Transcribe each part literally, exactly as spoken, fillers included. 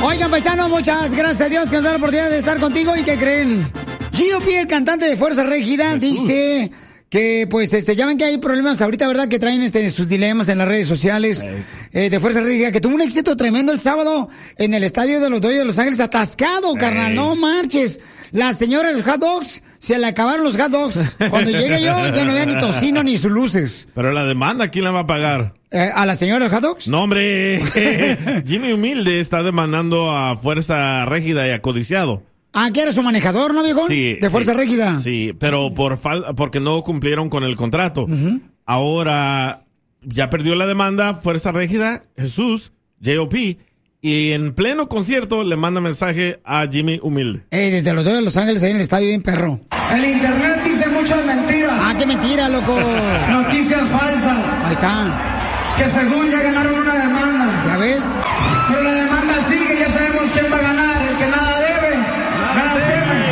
Oigan, paisanos, muchas gracias a Dios que nos da la oportunidad de estar contigo. ¿Y qué creen? G O P, el cantante de Fuerza Régida, Jesús. Dice que, pues, este, ya ven que hay problemas ahorita, ¿verdad? Que traen este, sus dilemas en las redes sociales eh, de Fuerza Régida, que tuvo un éxito tremendo el sábado en el estadio de los Dodgers de Los Ángeles, atascado, Ey. carnal, no marches. La señora de los hot dogs, se le acabaron los hot dogs. Cuando llegué yo, ya no había ni tocino ni sus luces. Pero la demanda, ¿quién la va a pagar? Eh, ¿A la señora de los hot dogs? No, hombre. Jimmy Humilde está demandando a Fuerza Régida y a Codiciado. Ah, ¿que eres su manejador, no, viejón? Sí. De Fuerza sí, Régida. Sí, pero por fal porque no cumplieron con el contrato. Uh-huh. Ahora ya perdió la demanda Fuerza Régida, Jesús, J O P, y en pleno concierto le manda mensaje a Jimmy Humilde. Eh, desde los dos de Los Ángeles, ahí en el estadio, bien perro. El internet dice muchas mentiras. Ah, qué mentira, loco. Noticias falsas. Ahí está. Que según ya ganaron una demanda. ¿Ya ves? Pero la demanda sigue, ya sabemos quién va a ganar. El que nada debe, nada, nada teme.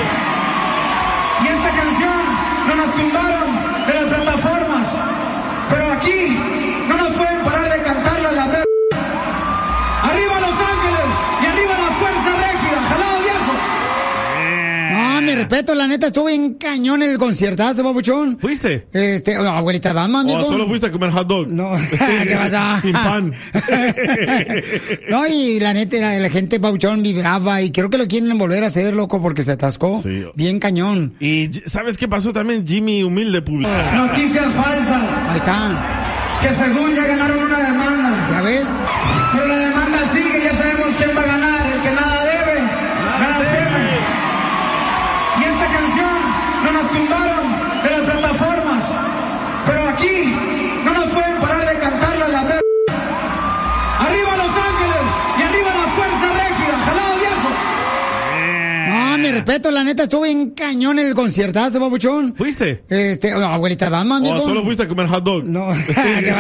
Y esta canción no nos tumbaron de las plataformas. Pero aquí no nos pueden parar de cantarla a la vez. ¡Arriba Los Ángeles! ¡Y arriba la Fuerza Régida! ¡Jalado, viejo! No, mi respeto, la neta, estuve en cañón en el conciertazo, papuchón. ¿Fuiste? Este, oh, abuelita Batman, ¿O solo fuiste a comer hot dog? No, ¿qué pasa? Sin pan. No, y la neta, la, la gente, papuchón, vibraba y creo que lo quieren volver a hacer, loco, porque se atascó. Sí. Bien cañón. Y ¿sabes qué pasó también? Jimmy Humilde publicó. Noticias falsas. Ahí está. Que según ya ganaron una demanda. ¿Ya ves? Pero la demanda sigue, ya sabemos quién va a ganar. El que nada debe, nada, nada teme. Y esta canción no nos tumbaron de las plataformas. Pero aquí no nos pueden parar de cantarla a la vez. ¡Arriba Los Ángeles! ¡Y arriba la Fuerza Régida! ¡Jalado, viejo! No, mi respeto, la neta, estuve en cañón en el conciertazo, papuchón. ¿Fuiste? Este, oh, abuelita Batman, ¿O solo fuiste a comer hot dog? No, ¿qué